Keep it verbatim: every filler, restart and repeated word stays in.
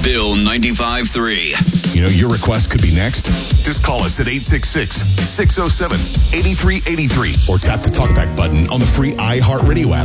Bill ninety-five three. You know, your request could be next. Just call us at eight six six, six oh seven, eight three eight three or tap the talkback button on the free iHeartRadio app.